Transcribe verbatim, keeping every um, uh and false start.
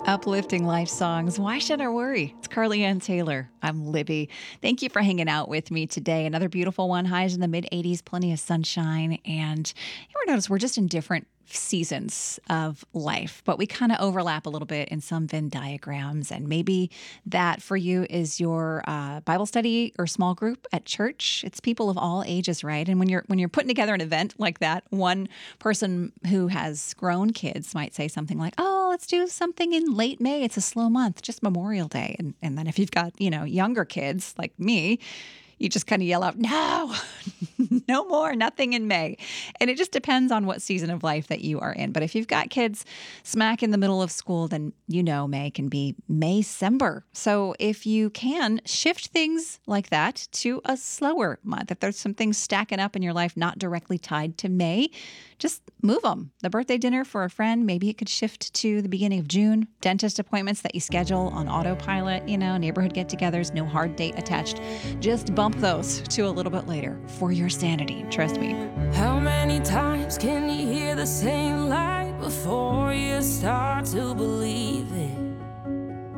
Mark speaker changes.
Speaker 1: Uplifting life songs. Why should I worry? It's Carly Ann Taylor. I'm Libby. Thank you for hanging out with me today. Another beautiful one. Highs in the mid eighties, plenty of sunshine. And you ever notice we're just in different seasons of life, but we kind of overlap a little bit in some Venn diagrams. And maybe that for you is your uh, Bible study or small group at church. It's people of all ages, right? And when you're when you're putting together an event like that, one person who has grown kids might say something like, "Oh, let's do something in late May. It's a slow month, just Memorial Day." And and then if you've got you know younger kids like me, you just kind of yell out, "No, no more, nothing in May." And it just depends on what season of life that you are in. But if you've got kids smack in the middle of school, then you know May can be May-cember. So if you can shift things like that to a slower month, if there's some things stacking up in your life not directly tied to May, just move them. The birthday dinner for a friend, maybe it could shift to the beginning of June. Dentist appointments that you schedule on autopilot, you know, neighborhood get-togethers, no hard date attached. Just bump those to a little bit later for your sanity. Trust me.
Speaker 2: How many times can you hear the same lie before you start to believe